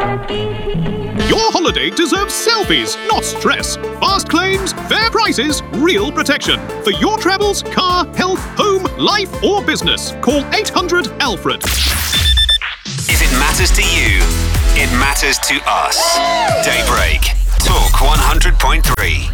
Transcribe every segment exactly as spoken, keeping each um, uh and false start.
Your holiday deserves selfies, not stress. Fast claims, fair prices, real protection. For your travels, car, health, home, life or business, call eight hundred Alfred. If it matters to you, it matters to us. Daybreak. Talk one hundred point three.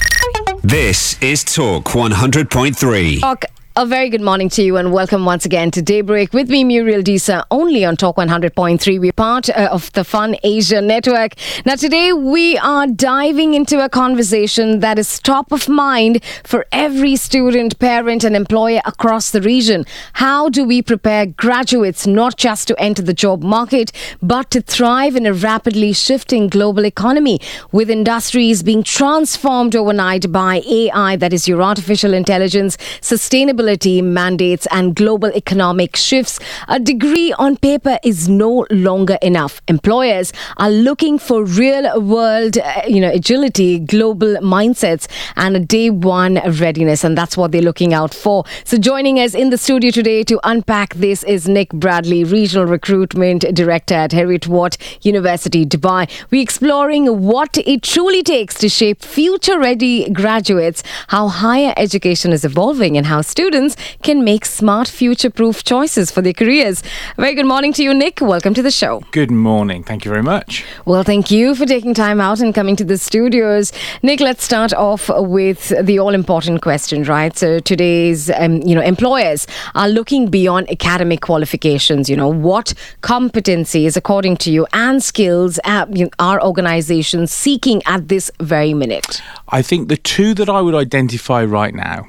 This is Talk one hundred point three. Talk. A very good morning to you and welcome once again to Daybreak with me, Muriel Disa, only on Talk one hundred point three. We're part uh, of the Fun Asia Network. Now today we are diving into a conversation that is top of mind for every student, parent and employer across the region. How do we prepare graduates not just to enter the job market but to thrive in a rapidly shifting global economy with industries being transformed overnight by A I, that is your artificial intelligence, sustainable mandates and global economic shifts? A degree on paper is no longer enough. Employers are looking for real world, uh, you know, agility, global mindsets and a day one readiness, and that's what they're looking out for. So joining us in the studio today to unpack this is Nick Bradley, Regional Recruitment Director at Heriot-Watt University, Dubai. We're exploring what it truly takes to shape future-ready graduates, how higher education is evolving and how students can make smart, future-proof choices for their careers. Very good morning to you, Nick. Welcome to the show. Good morning. Thank you very much. Well, thank you for taking time out and coming to the studios. Nick, let's start off with the all-important question, right? So today's, um, you know, employers are looking beyond academic qualifications. You know, what competencies, according to you, and skills are, you know, are organizations seeking at this very minute? I think the two that I would identify right now,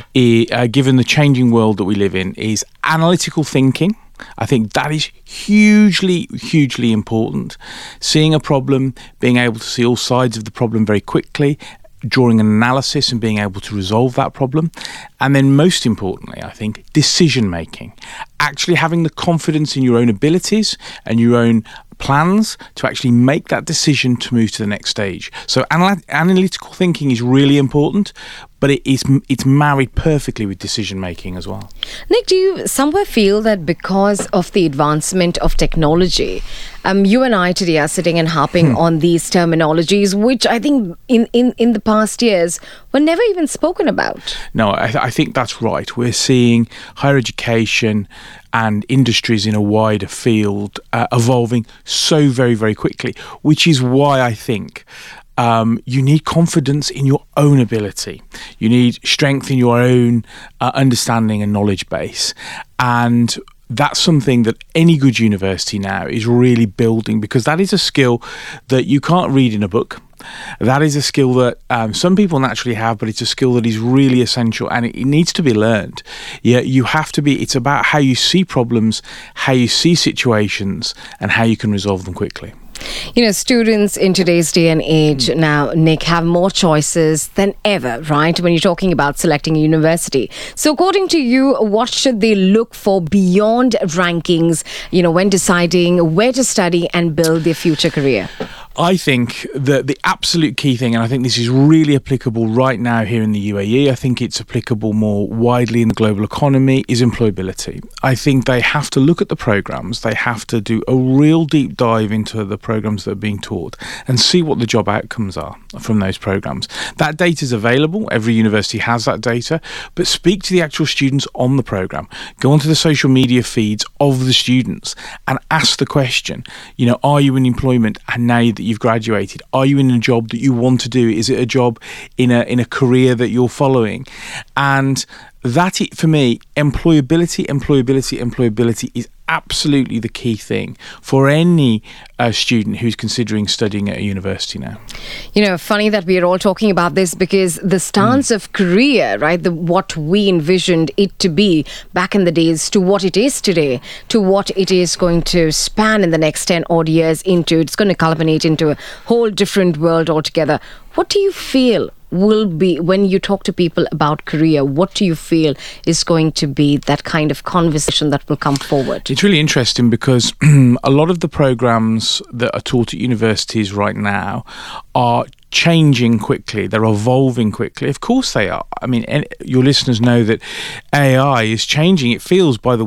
uh, given the changing world that we live in, is analytical thinking. I think that is hugely, hugely important. Seeing a problem, being able to see all sides of the problem very quickly, drawing an analysis and being able to resolve that problem. And then most importantly, I think, decision making. Actually having the confidence in your own abilities and your own plans to actually make that decision to move to the next stage. So anal- analytical thinking is really important, but it is it's married perfectly with decision making as well. Nick, do you somewhere feel that because of the advancement of technology, um, you and I today are sitting and harping hmm. on these terminologies, which I think in, in, in the past years were never even spoken about? No, I, th- I think that's right. We're seeing higher education and industries in a wider field uh, evolving so very, very quickly, which is why I think Um, you need confidence in your own ability. You need strength in your own uh, understanding and knowledge base. And that's something that any good university now is really building, because that is a skill that you can't read in a book. That is a skill that um, some people naturally have, but it's a skill that is really essential and it, it needs to be learned. Yeah, you have to be, it's about how you see problems, how you see situations, and how you can resolve them quickly. You know, students in today's day and age now, Nick, have more choices than ever, right? When you're talking about selecting a university. So according to you, what should they look for beyond rankings, you know, when deciding where to study and build their future career? I think that the absolute key thing, and I think this is really applicable right now here in the U A E, I think it's applicable more widely in the global economy, is employability. I think they have to look at the programs, they have to do a real deep dive into the programs that are being taught and see what the job outcomes are from those programs. That data is available, every university has that data, but speak to the actual students on the program. Go onto the social media feeds of the students and ask the question, you know, are you in employment and now that you've graduated, are you in a job that you want to do? Is it a job in a in a career that you're following? And that, it, for me, employability, employability, employability is absolutely the key thing for any uh, student who's considering studying at a university now. You know, funny that we are all talking about this, because the stance mm. of career, right, the what we envisioned it to be back in the days to what it is today, to what it is going to span in the next ten odd years into, it's going to culminate into a whole different world altogether. What do you feel will be, when you talk to people about career, what do you feel is going to be that kind of conversation that will come forward? It's really interesting because a lot of the programs that are taught at universities right now are changing quickly, they're evolving quickly. Of course they are. I mean, your listeners know that A I is changing, it feels, by the week.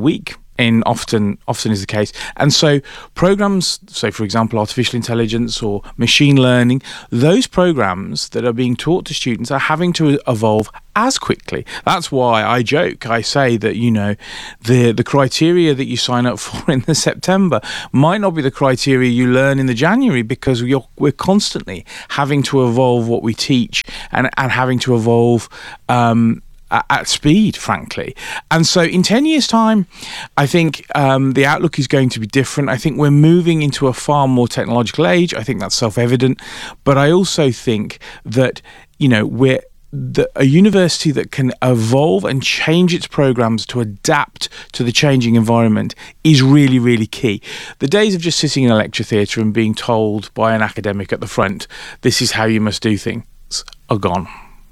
in often often is the case. And so programs, so for example, artificial intelligence or machine learning, those programs that are being taught to students are having to evolve as quickly. That's why I joke, I say that, you know, the the criteria that you sign up for in the September might not be the criteria you learn in the January, because we're, we're constantly having to evolve what we teach and, and having to evolve um at speed, frankly. And so in ten years' time, I think um, the outlook is going to be different. I think we're moving into a far more technological age. I think that's self-evident. But I also think that, you know, we're the, a university that can evolve and change its programs to adapt to the changing environment is really, really key. The days of just sitting in a lecture theatre and being told by an academic at the front, this is how you must do things, are gone.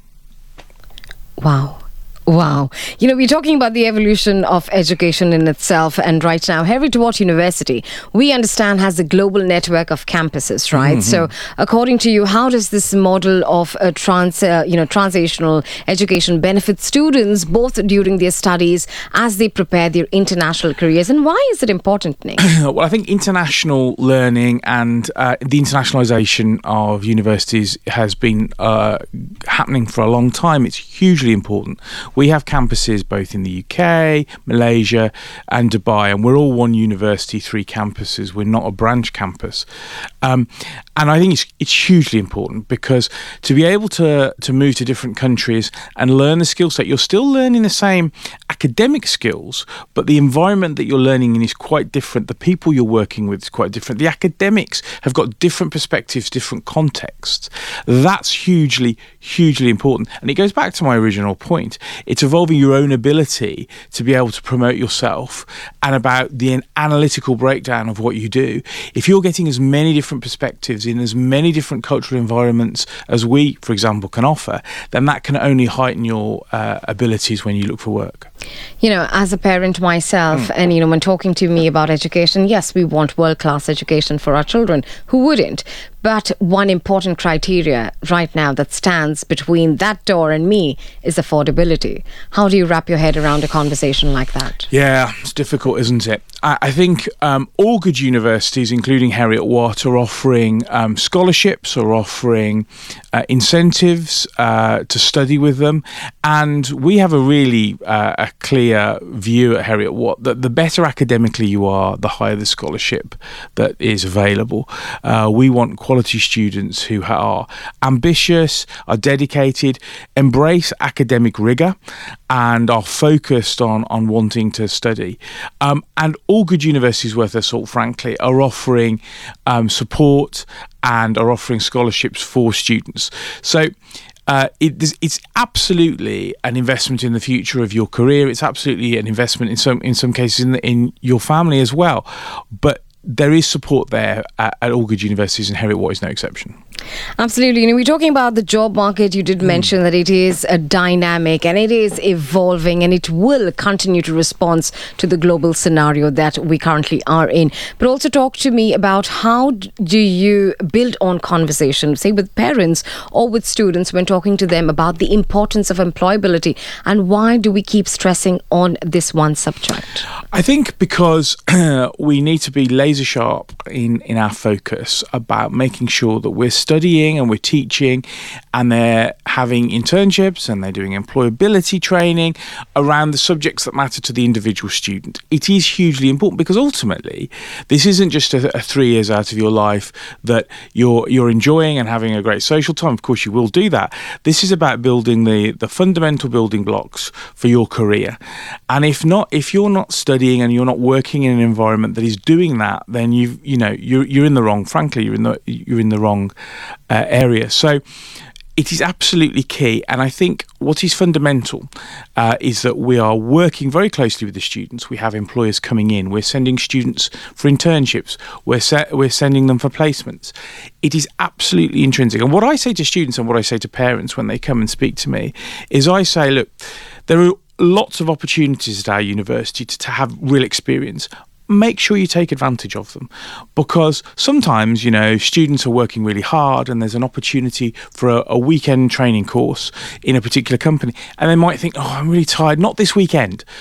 Wow. Wow. You know, we're talking about the evolution of education in itself. And right now, Heriot-Watt University, we understand, has a global network of campuses, right? Mm-hmm. So according to you, how does this model of a trans, uh, you know, translational education benefit students both during their studies as they prepare their international careers? And why is it important, Nick? Well, I think international learning and uh, the internationalisation of universities has been uh, happening for a long time. It's hugely important. We have campuses both in the U K, Malaysia and Dubai, and we're all one university, three campuses. We're not a branch campus. Um, and I think it's, it's hugely important, because to be able to, to move to different countries and learn the skill set, you're still learning the same academic skills, but the environment that you're learning in is quite different. The people you're working with is quite different. The academics have got different perspectives, different contexts. That's hugely, hugely important. And it goes back to my original point. It's evolving your own ability to be able to promote yourself and about the analytical breakdown of what you do. If you're getting as many different perspectives in as many different cultural environments as we, for example, can offer, then that can only heighten your uh, abilities when you look for work. You know, as a parent myself, mm. and, you know, when talking to me about education, yes, we want world-class education for our children. Who wouldn't? But one important criteria right now that stands between that door and me is affordability. How do you wrap your head around a conversation like that? Yeah, it's difficult, isn't it? I, I think um, all good universities, including Heriot-Watt, are offering um, scholarships or offering uh, incentives uh, to study with them. And we have a really uh, a clear view at Heriot-Watt that the better academically you are, the higher the scholarship that is available. Uh, we want quality students who are ambitious, are dedicated, embrace academic rigour, and are focused on, on wanting to study. Um, and all good universities worth their salt, frankly, are offering um, support and are offering scholarships for students. So Uh, it, it's absolutely an investment in the future of your career. It's absolutely an investment in some in some cases in, the, in your family as well. But there is support there at, at all good universities, and Heriot-Watt is no exception. Absolutely. You know, we're talking about the job market. You did mention mm. that it is a dynamic and it is evolving, and it will continue to respond to the global scenario that we currently are in. But also talk to me about how do you build on conversation, say with parents or with students, when talking to them about the importance of employability, and why do we keep stressing on this one subject? I think because we need to be laser sharp in, in our focus about making sure that we're studying and we're teaching, and they're having internships and they're doing employability training around the subjects that matter to the individual student. It is hugely important, because ultimately this isn't just a, a three years out of your life that you're you're enjoying and having a great social time. Of course you will do that. This is about building the the fundamental building blocks for your career. And if not, if you're not studying and you're not working in an environment that is doing that, then you've you know you're you're in the wrong. Frankly, you're in the you're in the wrong uh, area. So it is absolutely key, and I think what is fundamental uh, is that we are working very closely with the students. We have employers coming in. We're sending students for internships. We're se- we're sending them for placements. It is absolutely intrinsic. And what I say to students and what I say to parents when they come and speak to me is I say, look, there are lots of opportunities at our university to, to have real experience. Make sure you take advantage of them, because sometimes, you know, students are working really hard and there's an opportunity for a, a weekend training course in a particular company, and they might think, oh, I'm really tired, not this weekend.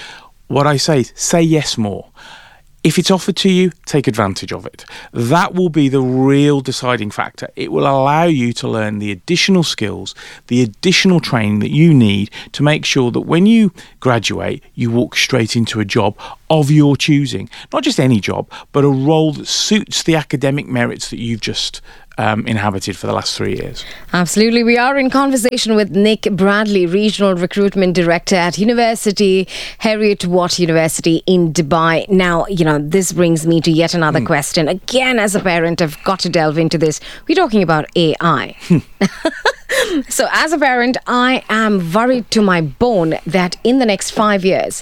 what I say is say yes more. If it's offered to you, take advantage of it. That will be the real deciding factor. It will allow you to learn the additional skills, the additional training that you need to make sure that when you graduate, you walk straight into a job of your choosing. Not just any job, but a role that suits the academic merits that you've just Um, inhabited for the last three years. Absolutely. We are in conversation with Nick Bradley, Regional Recruitment Director at University, Heriot-Watt University in Dubai. Now, you know, this brings me to yet another mm. question. Again, as a parent, I've got to delve into this. We're talking about A I. So as a parent, I am worried to my bone that in the next five years,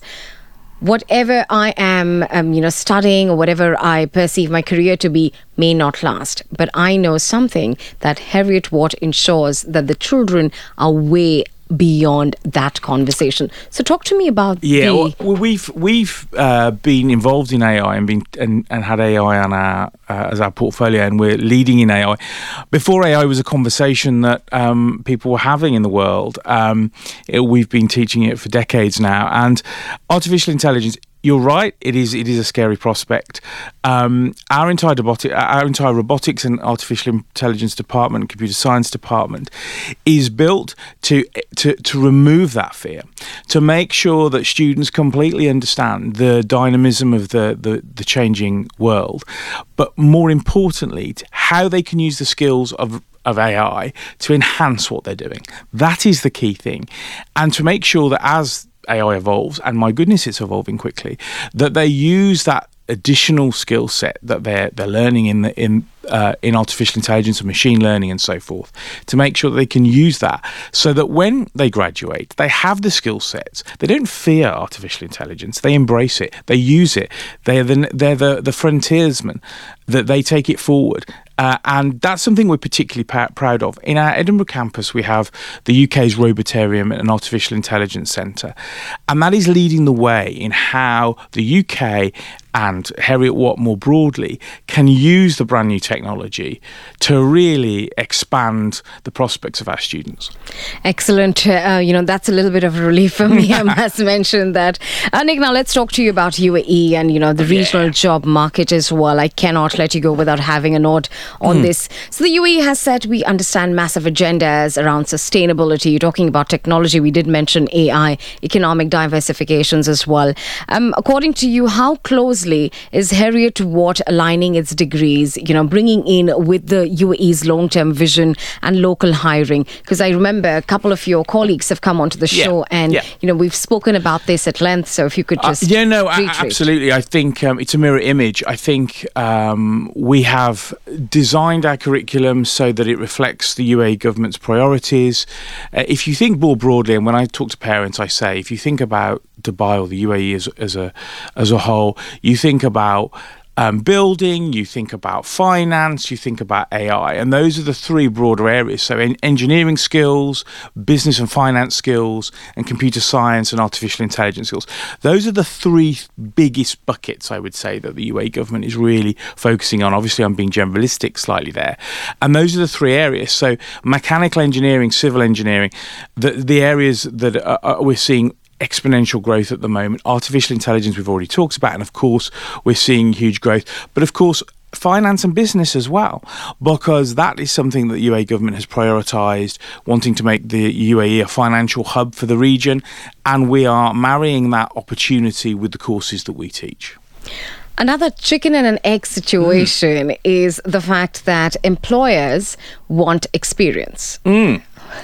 whatever I am, um, you know, studying or whatever I perceive my career to be may not last. But I know something that Heriot-Watt ensures that the children are way beyond that conversation. So talk to me about yeah the... well, we've we've uh, been involved in A I and been and, and had A I on our uh, as our portfolio, and we're leading in A I. Before A I was a conversation that um, people were having in the world, um, it, we've been teaching it for decades now. And artificial intelligence, you're right. It is. It is a scary prospect. Um, our entire robotic, our entire robotics and artificial intelligence department, computer science department, is built to to to remove that fear, to make sure that students completely understand the dynamism of the the, the changing world, but more importantly, how they can use the skills of of A I to enhance what they're doing. That is the key thing, and to make sure that as A I evolves, and my goodness, it's evolving quickly, that they use that additional skill set that they're they're learning in the in uh, in artificial intelligence and machine learning and so forth, to make sure that they can use that, so that when they graduate, they have the skill sets. They don't fear artificial intelligence; they embrace it, they use it. They're the they're the the frontiersmen, that they take it forward. Uh, and that's something we're particularly p- proud of. In our Edinburgh campus, we have the U K's Robotarium and Artificial Intelligence Centre. And that is leading the way in how the U K and Heriot-Watt more broadly can use the brand new technology to really expand the prospects of our students. Excellent. Uh, you know, that's a little bit of a relief for me, I must mention that. Uh, Nick, now let's talk to you about U A E and, you know, the regional yeah. job market as well. I cannot let you go without having a note on mm. this. So the U A E has said we understand massive agendas around sustainability. You're talking about technology. We did mention A I, economic diversifications as well. Um, according to you, how closely is Heriot-Watt aligning its degrees, you know, bringing in with the U A E's long-term vision and local hiring? Because I remember a couple of your colleagues have come onto the show yeah. and, yeah. you know, we've spoken about this at length. So if you could just... Uh, yeah, no, a- absolutely. I think um, it's a mirror image. I think um, we have designed our curriculum so that it reflects the U A E government's priorities. Uh, if you think more broadly, and when I talk to parents, I say, if you think about Dubai or the U A E as, as a as a whole, you think about um, building, you think about finance, you think about A I, and those are the three broader areas. So in engineering skills, business and finance skills, and computer science and artificial intelligence skills. Those are the three biggest buckets, I would say, that the U A E government is really focusing on. Obviously, I'm being generalistic slightly there. And those are the three areas. So mechanical engineering, civil engineering, the, the areas that are, are, we're seeing exponential growth at the moment. Artificial intelligence we've already talked about, and of course we're seeing huge growth, but of course finance and business as well, because that is something that the U A E government has prioritised, wanting to make the U A E a financial hub for the region, and we are marrying that opportunity with the courses that we teach. Another chicken and an egg situation mm. is the fact that employers want experience. Mm.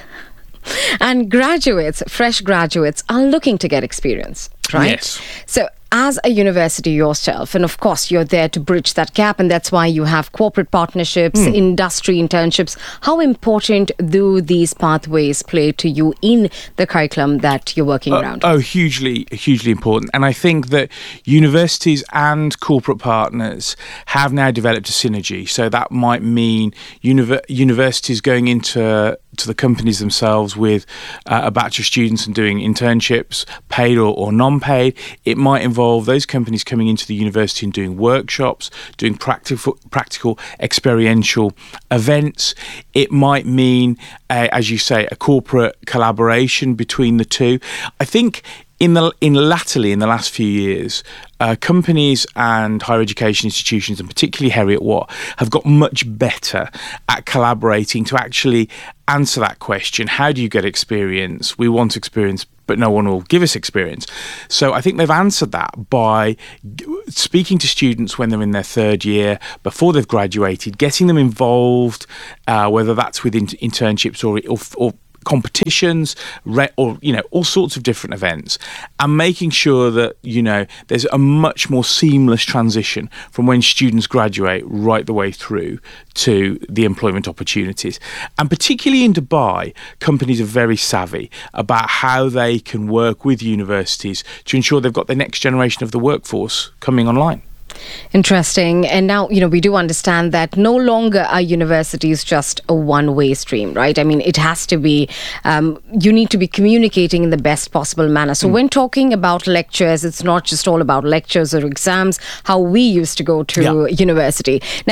And graduates, fresh graduates, are looking to get experience, right? Yes. So as a university yourself, and of course you're there to bridge that gap, and that's why you have corporate partnerships, mm. industry internships. How important do these pathways play to you in the curriculum that you're working uh, around? Oh, hugely, hugely important. And I think that universities and corporate partners have now developed a synergy. So that might mean univer- universities going into to the companies themselves with uh, a batch of students and doing internships, paid or, or non-paid. It might involve those companies coming into the university and doing workshops, doing practical, practical experiential events. It might mean, uh, as you say, a corporate collaboration between the two. I think in the in latterly in the last few years, uh, companies and higher education institutions, and particularly Heriot Watt, have got much better at collaborating to actually answer that question. How do you get experience? We want experience, but no one will give us experience. So I think they've answered that by g- speaking to students when they're in their third year, before they've graduated, getting them involved, uh, whether that's with in- internships or, or, or competitions, re- or you know, all sorts of different events, and making sure that you know there's a much more seamless transition from when students graduate right the way through to the employment opportunities. And particularly in Dubai, companies are very savvy about how they can work with universities to ensure they've got the next generation of the workforce coming online. Interesting. And now, you know, we do understand that no longer are universities just a one-way stream, right? I mean, it has to be, um, you need to be communicating in the best possible manner. So mm. when talking about lectures, it's not just all about lectures or exams, how we used to go to yeah. university. Now,